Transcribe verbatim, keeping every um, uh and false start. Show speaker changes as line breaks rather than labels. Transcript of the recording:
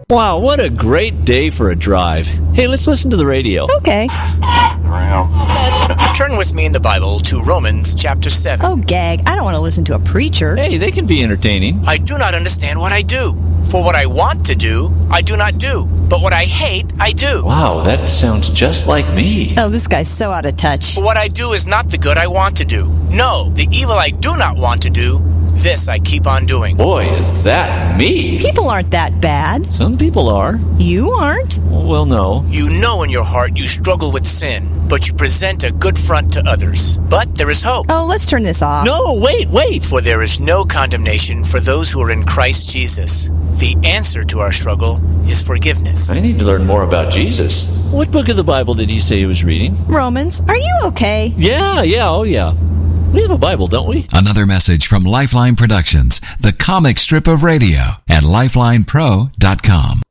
Wow, what a great day for a drive. Hey, let's listen to the radio.
Okay.
Turn with me in the Bible to Romans chapter seven.
Oh, gag. I don't want to listen to a preacher.
Hey, they can be entertaining.
I do not understand what I do. For what I want to do, I do not do. But what I hate, I do.
Wow, that sounds just like me.
Oh, this guy's so out of touch.
For what I do is not the good I want to do. No, the evil I do not want to do, this I keep on doing.
Boy, is that me.
People aren't that bad.
Some people are.
You aren't.
Well, no.
You know in your heart you struggle with sin, but you present a good front to others. But there is hope.
Oh, let's turn this off.
No, wait, wait.
For there is no condemnation for those who are in Christ Jesus. The answer to our struggle is forgiveness.
I need to learn more about Jesus. What book of the Bible did he say he was reading?
Romans, are you okay?
Yeah, yeah, oh yeah. We have a Bible, don't we?
Another message from Lifeline Productions, the comic strip of radio at lifeline pro dot com.